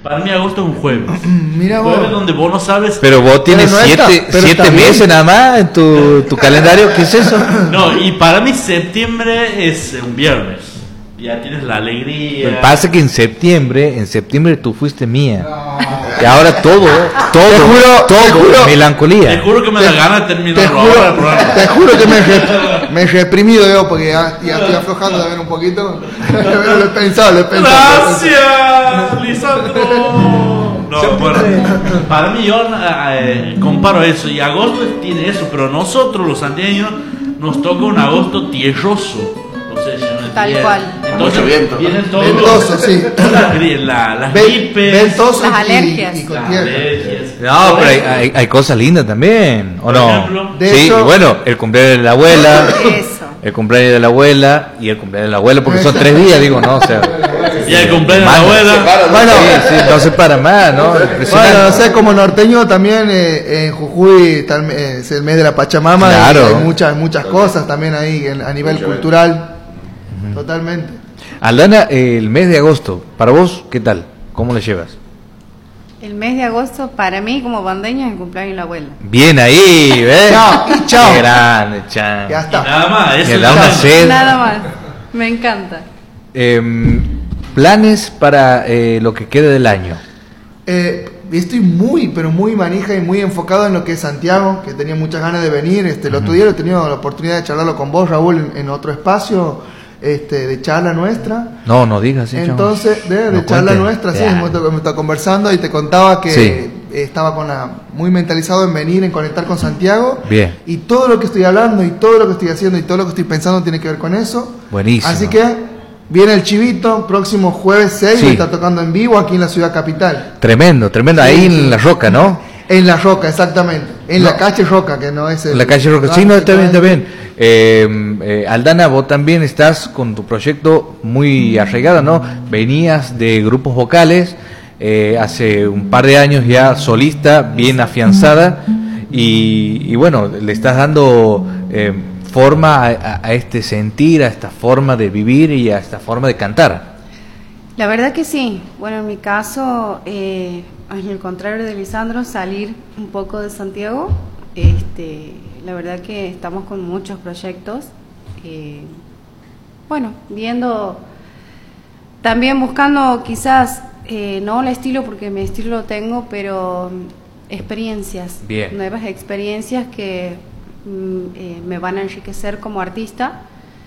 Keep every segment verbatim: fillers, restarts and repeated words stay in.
Para mí agosto es un jueves. Mira vos. Jueves donde vos no sabes. Pero vos tienes no siete, está, pero siete está meses bien. nada más en tu, tu calendario. ¿Qué es eso? No, y para mí septiembre es un viernes. Ya tienes la alegría. Lo que pasa es que en septiembre, en septiembre tú fuiste mía. Y ahora todo, todo, Te juro, todo, te juro. melancolía. Te juro que me da Te- ganas de terminar Te ahora el juro, programa. te juro que me, re- me he reprimido yo porque ya, ya estoy aflojando también un poquito. Pero lo he pensado, lo he pensado. Gracias, Lisandro. No, bueno, para mí yo eh, comparo eso y agosto tiene eso, pero nosotros los santiagueños nos toca un agosto tierroso. No sé si me Tal entienden. cual. Entonces Mucho viento. vienen todos Ventoso, los, sí. la, la, las Ven- gripes, ventoso Las y- alergias. y con las tierra. alergias. No, pero hay, hay, hay cosas lindas también, ¿o Por no? ejemplo. De Sí, hecho- bueno, el cumpleaños de la abuela, Eso. el cumpleaños de la abuela y el cumpleaños de la abuela, porque son tres días, digo, ¿no? O sea, Y el cumpleaños de la Mano, abuela. Claro, Bueno, sí, sí, no se para más, ¿no? Bueno, Impresionante. no sé, como norteño también eh, en Jujuy tal- eh, es el mes de la Pachamama. Claro. Y hay muchas, muchas cosas también ahí en- a nivel Mucho cultural. Totalmente. Aldana, el mes de agosto, para vos, ¿qué tal? ¿Cómo le llevas? El mes de agosto, para mí, como bandeña, es el cumpleaños de la abuela. Bien ahí, ¿ves? Chao, y chao. Qué grande, chan. Ya Y está. nada más, eso Me es da una todo. sed. Nada más. Me encanta. Em, planes para eh, lo que quede del año. Eh, estoy muy, pero muy manija y muy enfocado en lo que es Santiago, que tenía muchas ganas de venir. Este, el otro día he tenido la oportunidad de charlarlo con vos, Raúl, en, en otro espacio este, de charla nuestra. No, no digas, sí, Entonces, de, de No charla cuentes. nuestra, sí, Ya. hemos estado hemos estado conversando y te contaba que Sí. estaba con la, muy mentalizado en venir, en conectar con Santiago. Bien. Y todo lo que estoy hablando y todo lo que estoy haciendo y todo lo que estoy pensando tiene que ver con eso. Buenísimo. Así que viene el chivito, próximo jueves seis, Sí. me está tocando en vivo aquí en la ciudad capital. Tremendo, tremendo. Sí, Ahí sí. en La Roca, ¿no? En La Roca, exactamente. En No. la calle Roca, que no es el... En la calle Roca. Ah, Sí, no, está bien, está exactamente. bien. Eh, eh, Aldana, vos también estás con tu proyecto muy arraigada, ¿no? Venías de grupos vocales, eh, hace un par de años ya solista, bien afianzada, y, y bueno, le estás dando eh, forma a, a- a este sentir, a esta forma de vivir y a esta forma de cantar. La verdad que sí. Bueno, en mi caso, eh, en el contrario de Lisandro, salir un poco de Santiago. Este, la verdad que estamos con muchos proyectos. eh, bueno, viendo, también buscando quizás, eh, no el estilo, porque mi estilo lo tengo, pero mm, experiencias. Bien. Nuevas experiencias que mm, eh, me van a enriquecer como artista.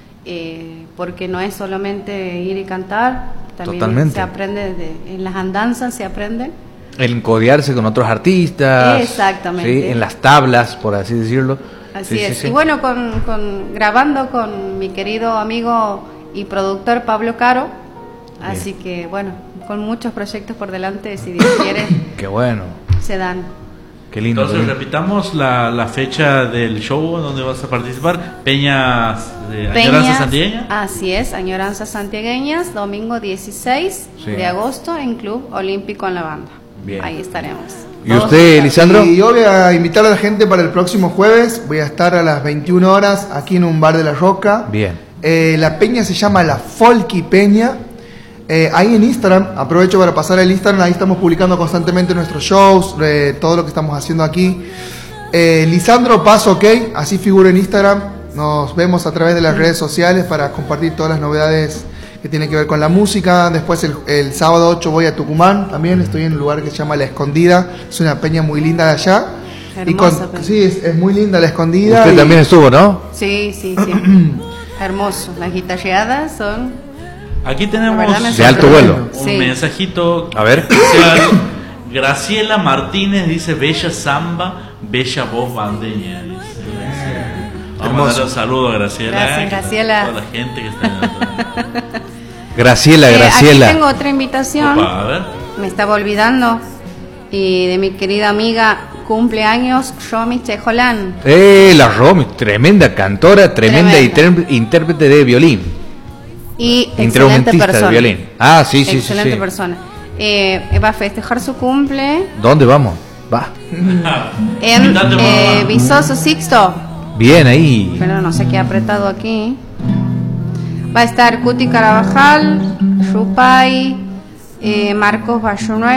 eh, porque no es solamente ir y cantar, también Totalmente. se aprende de- en las andanzas, se aprende. El encodearse con otros artistas. Exactamente. ¿sí? En las tablas, por así decirlo. Así Sí, sí, es. sí. Y bueno, con, con- grabando con mi querido amigo y productor Pablo Caro, así que bueno, con muchos proyectos por delante, si Dios quiere, Qué bueno. se dan. Qué lindo. Entonces qué lindo. repitamos la, la fecha del show donde vas a participar. Peñas de Peñas, Añoranza Santiagueña. así es, Añoranzas Santiagueñas, domingo dieciséis Sí. de agosto en Club Olímpico en la Banda. Bien. Ahí estaremos. ¿Y usted, Lisandro? Y yo voy a invitar a la gente para el próximo jueves. Voy a estar a las veintiuna horas aquí en un bar de La Roca. Bien. Eh, la peña se llama La Folky Peña. Eh, ahí en Instagram, aprovecho para pasar el Instagram, ahí estamos publicando constantemente nuestros shows, eh, todo lo que estamos haciendo aquí. Eh, Lisandro Paso OK, así figura en Instagram. Nos vemos a través de las redes sociales para compartir todas las novedades que tienen que ver con la música. Después el, el sábado ocho voy a Tucumán, también estoy en un lugar que se llama La Escondida, es una peña muy linda de allá. Y Hermosa con- peña. sí, es, es muy linda La Escondida. Usted y- también estuvo, ¿no? Sí, sí, sí. Hermoso. Las guitarreadas son... Aquí La tenemos verdad me De alto vuelo. un Sí. mensajito. A ver. especial. Graciela Martínez dice: bella samba, bella voz bandeña. Dice. Vamos Hermoso. a darle un saludo a Graciela. Gracias, que- Graciela. Toda la gente que está en Graciela, Eh, Graciela. Aquí tengo otra invitación. Opa, a ver. Me estaba olvidando. Y de mi querida amiga, cumpleaños, Romy Chejolán. Eh, la Romy, tremenda cantora, tremenda Tremenda. inter- intérprete de violín. Y excelente Instrumentista de persona. violín. Ah, sí, sí, sí, Excelente sí. persona. Eh, va a festejar su cumple ¿Dónde vamos? Va. en Invitate, eh, mamá. Visoso Sixto. Bien ahí. Pero no sé qué ha apretado aquí. Va a estar Cuti Carabajal, Rupay, eh, Marcos Bayonue.